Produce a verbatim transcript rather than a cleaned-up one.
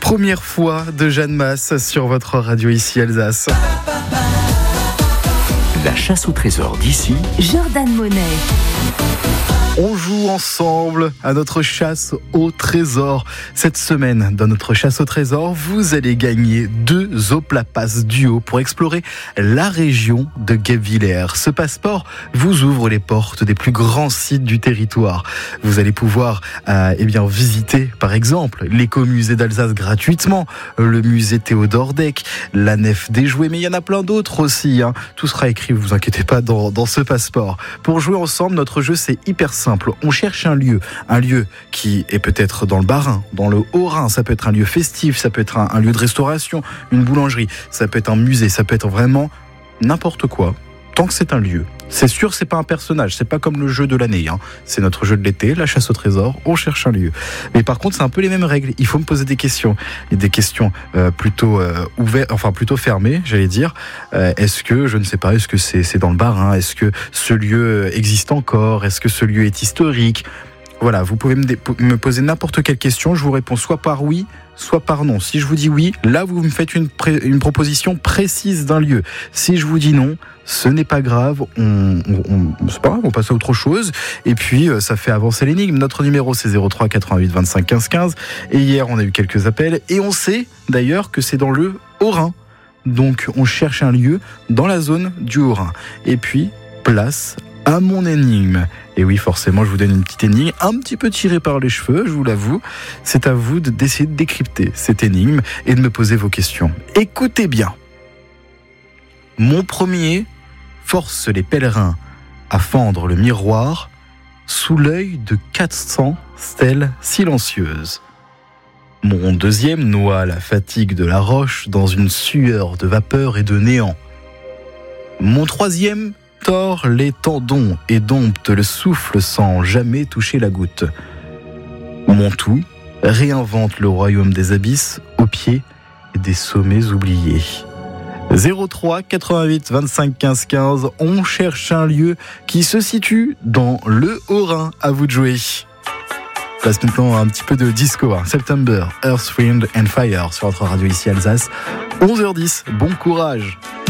Première fois de Jeanne Masse sur votre radio ici Alsace. La chasse au trésor d'ici, Jordan Monet. On joue ensemble à notre chasse au trésor. Cette semaine, dans notre chasse au trésor, vous allez gagner deux Oplapass duo pour explorer la région de Guebwiller. Ce passeport vous ouvre les portes des plus grands sites du territoire. Vous allez pouvoir euh, eh bien, visiter, par exemple, l'écomusée d'Alsace gratuitement, le musée Théodore Deck, la nef des jouets, mais il y en a plein d'autres aussi. Hein. Tout sera écrit, vous inquiétez pas, dans, dans ce passeport. Pour jouer ensemble, notre jeu, c'est hyper simple. Simple. On cherche un lieu, un lieu qui est peut-être dans le Bas-Rhin, dans le Haut-Rhin, ça peut être un lieu festif, ça peut être un, un lieu de restauration, une boulangerie, ça peut être un musée, ça peut être vraiment n'importe quoi, tant que c'est un lieu. C'est sûr, c'est pas un personnage, c'est pas comme le jeu de l'année, hein. C'est notre jeu de l'été, la chasse au trésor, on cherche un lieu. Mais par contre, c'est un peu les mêmes règles, il faut me poser des questions, et des questions euh, plutôt euh, ouvertes, enfin plutôt fermées, j'allais dire. Euh, est-ce que, je ne sais pas, est-ce que c'est, c'est dans le Bas-Rhin, est-ce que ce lieu existe encore, est-ce que ce lieu est historique ? Voilà, vous pouvez me, dé- me poser n'importe quelle question, je vous réponds soit par oui, soit par non. Si je vous dis oui, là vous me faites une, pré- une proposition précise d'un lieu. Si je vous dis non, ce n'est pas grave, on, on, on, c'est pas grave, on passe à autre chose. Et puis ça fait avancer l'énigme. Notre numéro c'est zéro trois quatre-vingt-huit vingt-cinq quinze quinze. Et hier on a eu quelques appels. Et on sait d'ailleurs que c'est dans le Haut-Rhin. Donc on cherche un lieu dans la zone du Haut-Rhin. Et puis place à mon énigme. Et oui, forcément, je vous donne une petite énigme, un petit peu tirée par les cheveux, je vous l'avoue. C'est à vous de, d'essayer de décrypter cette énigme et de me poser vos questions. Écoutez bien. Mon premier force les pèlerins à fendre le miroir sous l'œil de quatre cents stèles silencieuses. Mon deuxième noie la fatigue de la roche dans une sueur de vapeur et de néant. Mon troisième tord les tendons et dompte le souffle sans jamais toucher la goutte. Mon tout réinvente le royaume des abysses au pied des sommets oubliés. zéro trois quatre-vingt-huit vingt-cinq quinze quinze, on cherche un lieu qui se situe dans le Haut-Rhin. À vous de jouer. Place maintenant un petit peu de disco, hein. September, Earth, Wind and Fire sur notre radio ici Alsace. onze heures dix, bon courage.